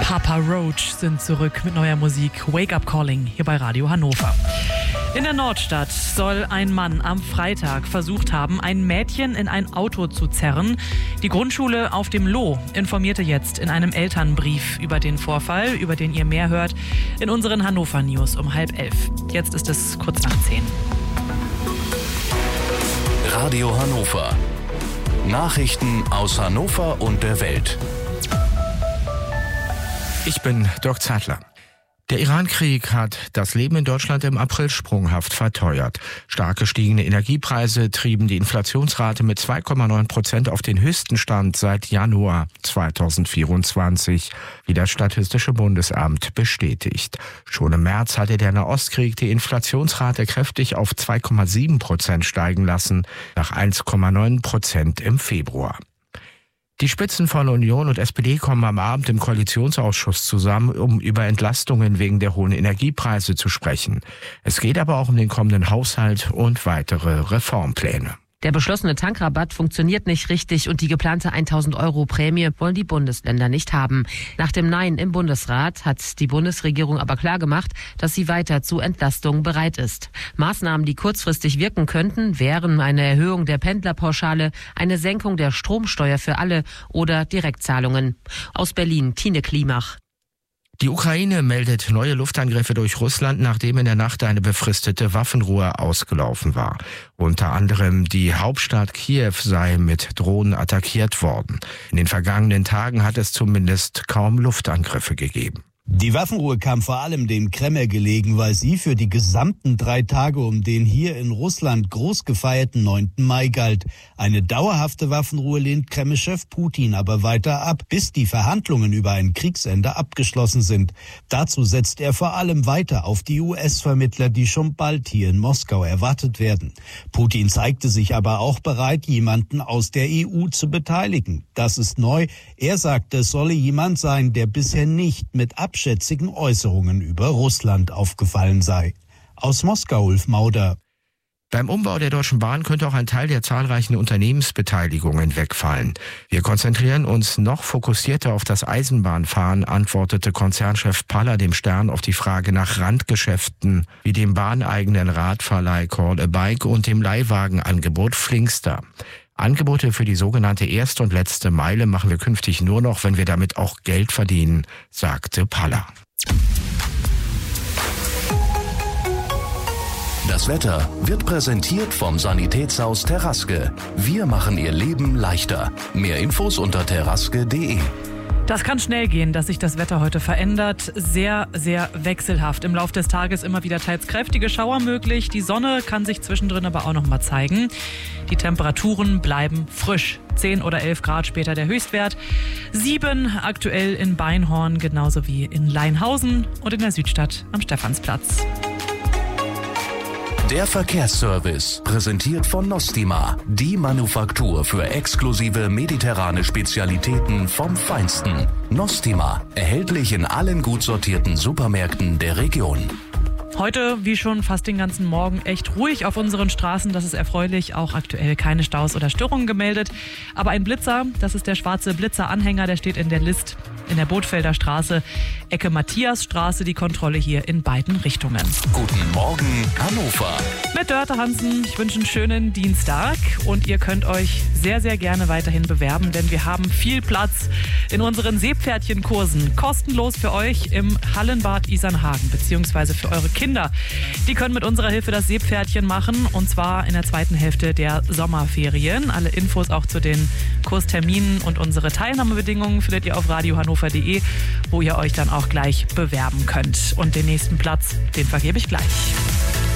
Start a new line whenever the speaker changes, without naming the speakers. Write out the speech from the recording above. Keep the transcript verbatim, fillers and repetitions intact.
Papa Roach sind zurück mit neuer Musik. Wake Up Calling hier bei Radio Hannover. In der Nordstadt soll ein Mann am Freitag versucht haben, ein Mädchen in ein Auto zu zerren. Die Grundschule auf dem Loh informierte jetzt in einem Elternbrief über den Vorfall, über den ihr mehr hört, in unseren Hannover News um halb elf. Jetzt ist es kurz nach zehn.
Radio Hannover. Nachrichten aus Hannover und der Welt.
Ich bin Dirk Zeitler. Der Iran-Krieg hat das Leben in Deutschland im April sprunghaft verteuert. Stark gestiegene Energiepreise trieben die Inflationsrate mit zwei Komma neun Prozent auf den höchsten Stand seit Januar zweitausendvierundzwanzig, wie das Statistische Bundesamt bestätigt. Schon im März hatte der Nahostkrieg die Inflationsrate kräftig auf zwei Komma sieben Prozent steigen lassen, nach eins Komma neun Prozent im Februar. Die Spitzen von Union und S P D kommen am Abend im Koalitionsausschuss zusammen, um über Entlastungen wegen der hohen Energiepreise zu sprechen. Es geht aber auch um den kommenden Haushalt und weitere Reformpläne.
Der beschlossene Tankrabatt funktioniert nicht richtig und die geplante tausend Euro Prämie wollen die Bundesländer nicht haben. Nach dem Nein im Bundesrat hat die Bundesregierung aber klargemacht, dass sie weiter zu Entlastungen bereit ist. Maßnahmen, die kurzfristig wirken könnten, wären eine Erhöhung der Pendlerpauschale, eine Senkung der Stromsteuer für alle oder Direktzahlungen. Aus Berlin, Tine Klimach.
Die Ukraine meldet neue Luftangriffe durch Russland, nachdem in der Nacht eine befristete Waffenruhe ausgelaufen war. Unter anderem die Hauptstadt Kiew sei mit Drohnen attackiert worden. In den vergangenen Tagen hat es zumindest kaum Luftangriffe gegeben.
Die Waffenruhe kam vor allem dem Kreml gelegen, weil sie für die gesamten drei Tage um den hier in Russland groß gefeierten neunten Mai galt. Eine dauerhafte Waffenruhe lehnt Kreml-Chef Putin aber weiter ab, bis die Verhandlungen über ein Kriegsende abgeschlossen sind. Dazu setzt er vor allem weiter auf die U S-Vermittler, die schon bald hier in Moskau erwartet werden. Putin zeigte sich aber auch bereit, jemanden aus der E U zu beteiligen. Das ist neu. Er sagte, es solle jemand sein, der bisher nicht mit Abstand schätzigen Äußerungen über Russland aufgefallen sei. Aus Moskau, Ulf Mauder.
Beim Umbau der Deutschen Bahn könnte auch ein Teil der zahlreichen Unternehmensbeteiligungen wegfallen. Wir konzentrieren uns noch fokussierter auf das Eisenbahnfahren, antwortete Konzernchef Paller dem Stern auf die Frage nach Randgeschäften wie dem bahneigenen Radverleih Call a Bike und dem Leihwagenangebot Flinkster. Angebote für die sogenannte erste und letzte Meile machen wir künftig nur noch, wenn wir damit auch Geld verdienen, sagte Paller.
Das Wetter wird präsentiert vom Sanitätshaus Terraske. Wir machen Ihr Leben leichter. Mehr Infos unter terraske punkt de.
Das kann schnell gehen, dass sich das Wetter heute verändert. Sehr, sehr wechselhaft. Im Laufe des Tages immer wieder teils kräftige Schauer möglich. Die Sonne kann sich zwischendrin aber auch noch mal zeigen. Die Temperaturen bleiben frisch. zehn oder elf Grad später der Höchstwert. sieben aktuell in Beinhorn, genauso wie in Leinhausen und in der Südstadt am Stephansplatz.
Der Verkehrsservice, präsentiert von Nostima, die Manufaktur für exklusive mediterrane Spezialitäten vom Feinsten. Nostima, erhältlich in allen gut sortierten Supermärkten der Region.
Heute, wie schon fast den ganzen Morgen, echt ruhig auf unseren Straßen. Das ist erfreulich. Auch aktuell keine Staus oder Störungen gemeldet. Aber ein Blitzer, das ist der schwarze Blitzer-Anhänger, der steht in der List in der Bothfelder Straße, Ecke Matthiasstraße. Die Kontrolle hier in beiden Richtungen.
Guten Morgen, Hannover.
Mit Dörte Hansen. Ich wünsche einen schönen Dienstag. Und ihr könnt euch sehr, sehr gerne weiterhin bewerben, denn wir haben viel Platz in unseren Seepferdchenkursen. Kostenlos für euch im Hallenbad Isernhagen, beziehungsweise für eure Kinder. Kinder. Die können mit unserer Hilfe das Seepferdchen machen, und zwar in der zweiten Hälfte der Sommerferien. Alle Infos auch zu den Kursterminen und unsere Teilnahmebedingungen findet ihr auf radio hannover punkt de, wo ihr euch dann auch gleich bewerben könnt. Und den nächsten Platz, den vergebe ich gleich.